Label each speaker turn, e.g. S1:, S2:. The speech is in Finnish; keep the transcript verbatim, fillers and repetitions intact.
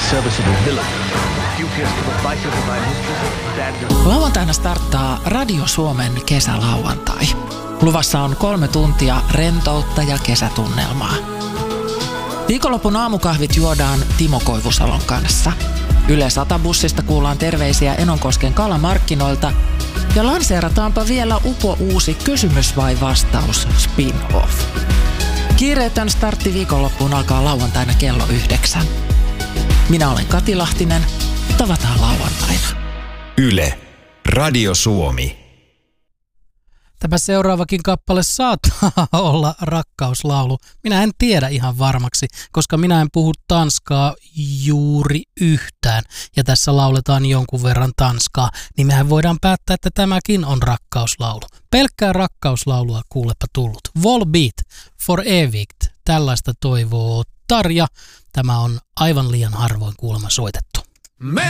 S1: serviceable villain. Dubious to the bite of my mistress.
S2: Lauantaina starttaa Radio Suomen kesälauantai. Luvassa on kolme tuntia rentoutta ja kesätunnelmaa. Viikonlopun aamukahvit juodaan Timo Koivusalon kanssa. Yle Sata-bussista kuullaan terveisiä Enonkosken kalamarkkinoilta. Ja lanseerataanpa vielä upo uusi kysymys vai vastaus spin-off. Kiireetön startti viikonloppuun alkaa lauantaina kello yhdeksän. Minä olen Kati Lahtinen. Tavataan lauantaina.
S3: Yle. Radio Suomi.
S4: Tämä seuraavakin kappale saattaa olla rakkauslaulu. Minä en tiedä ihan varmaksi, koska minä en puhu tanskaa juuri yhtään. Ja tässä lauletaan jonkun verran tanskaa, niin mehän voidaan päättää, että tämäkin on rakkauslaulu. Pelkkää rakkauslaulua kuulepa tullut. Volbeat for Evigt. Tällaista toivoo Tarja. Tämä on aivan liian harvoin kuulemma soitettu.
S5: Me